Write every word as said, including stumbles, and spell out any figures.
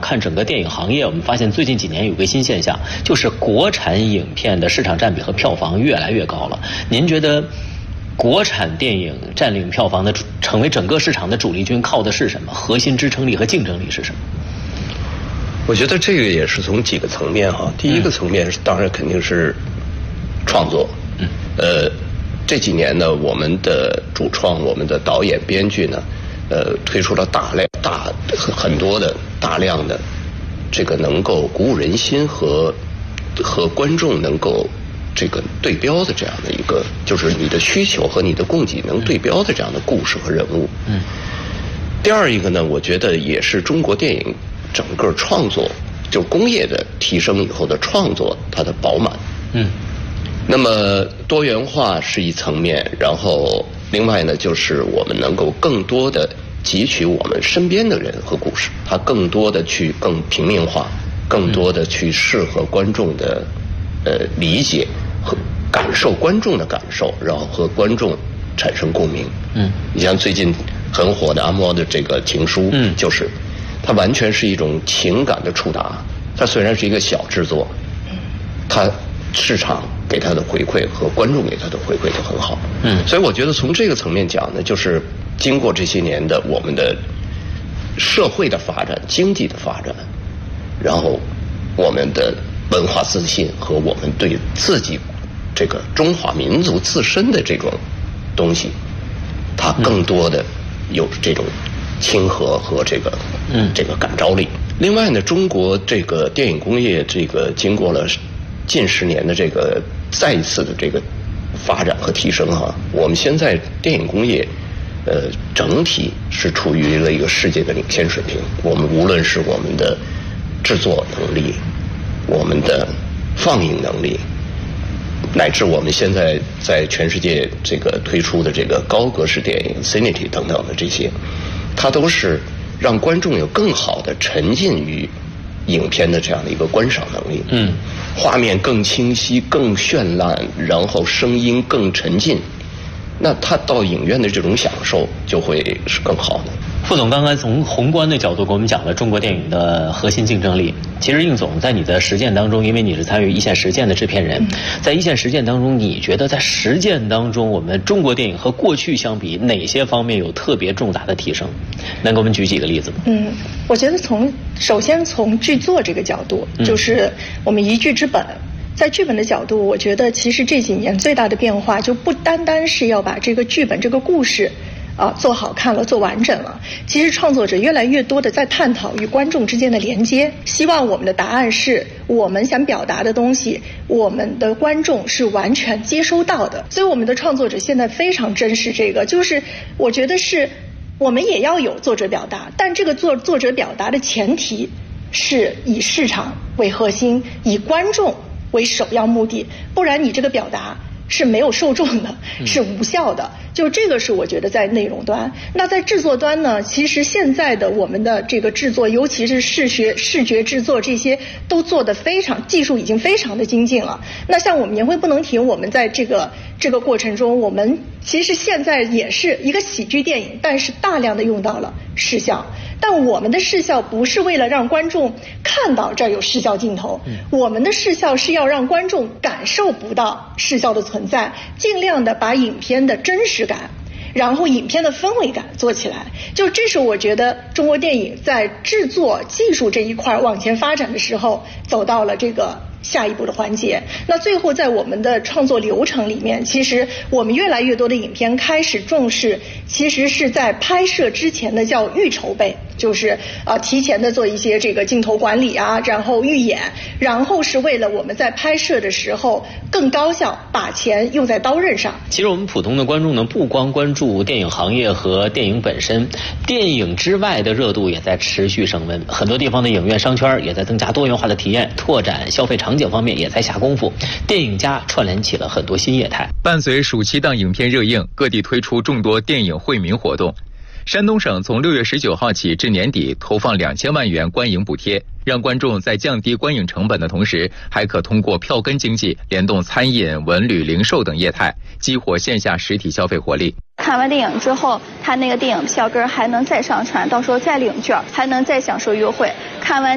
看整个电影行业，我们发现最近几年有个新现象，就是国产影片的市场占比和票房越来越高了。您觉得国产电影占领票房的成为整个市场的主力军靠的是什么？核心支撑力和竞争力是什么？ 我觉得这个也是从几个层面哈。第一个层面当然肯定是创作，嗯，呃，这几年呢，我们的主创、我们的导演、编剧呢，呃，推出了大量、大很多的大量的这个能够鼓舞人心和和观众能够这个对标的这样的一个，就是你的需求和你的供给能对标的这样的故事和人物。嗯。第二一个呢，我觉得也是中国电影整个创作，就工业的提升以后的创作，它的饱满。嗯。那么多元化是一层面，然后另外呢，就是我们能够更多的汲取我们身边的人和故事，它更多的去更平民化，更多的去适合观众的呃理解和感受观众的感受，然后和观众产生共鸣。嗯，你像最近很火的阿莫的这个情书，嗯，就是它完全是一种情感的触达。它虽然是一个小制作，它市场给他的回馈和观众给他的回馈都很好。嗯，所以我觉得从这个层面讲呢，就是经过这些年的我们的社会的发展、经济的发展，然后我们的文化自信和我们对自己这个中华民族自身的这种东西，它更多的有这种亲和和这个嗯这个感召力。另外呢，中国这个电影工业这个经过了近十年的这个再一次的这个发展和提升哈，我们现在电影工业呃整体是处于了一个世界的领先水平。我们无论是我们的制作能力，我们的放映能力，乃至我们现在在全世界这个推出的这个高格式电影 Cinity 等等的这些，它都是让观众有更好的沉浸于影片的这样的一个观赏能力。嗯，画面更清晰、更绚烂，然后声音更沉浸，那他到影院的这种享受就会是更好的。 副总刚才从宏观的角度给我们讲了中国电影的核心竞争力。其实应总在你的实践当中，因为你是参与一线实践的制片人，在一线实践当中，你觉得在实践当中，我们中国电影和过去相比，哪些方面有特别重大的提升？能给我们举几个例子吗？ 嗯，我觉得从首先从剧作这个角度，就是我们一剧之本。在剧本的角度，我觉得其实这几年最大的变化就不单单是要把这个剧本这个故事啊做好看了，做完整了。其实创作者越来越多的在探讨与观众之间的连接，希望我们的答案是我们想表达的东西，我们的观众是完全接收到的。所以我们的创作者现在非常珍视这个，就是我觉得是我们也要有作者表达，但这个作作者表达的前提是以市场为核心，以观众为首要目的，不然你这个表达是没有受众的，是无效的。就这个是我觉得在内容端。那在制作端呢，其实现在的我们的这个制作，尤其是视觉视觉制作，这些都做得非常，技术已经非常的精进了。那像我们年会不能停，我们在这个这个过程中，我们其实现在也是一个喜剧电影，但是大量的用到了视效。但我们的视效不是为了让观众看到这儿有视效镜头，我们的视效是要让观众感受不到视效的存在，尽量的把影片的真实感，然后影片的氛围感做起来。就这是我觉得中国电影在制作技术这一块往前发展的时候走到了这个下一步的环节。那最后在我们的创作流程里面，其实我们越来越多的影片开始重视，其实是在拍摄之前的叫预筹备，就是呃提前的做一些这个镜头管理啊，然后预演，然后是为了我们在拍摄的时候更高效，把钱用在刀刃上。 其实我们普通的观众呢，不光关注电影行业和电影本身，电影之外的热度也在持续升温。很多地方的影院商圈也在增加多元化的体验，拓展消费场景方面也在下功夫。电影家串联起了很多新业态。 伴随暑期档影片热映，各地推出众多电影惠民活动。山东省从六月十九号起至年底投放两千万元观影补贴，让观众在降低观影成本的同时，还可通过票根经济联动餐饮、文旅、零售等业态，激活线下实体消费活力。 看完电影之后，他那个电影票根还能再上传，到时候再领券，还能再享受优惠。看完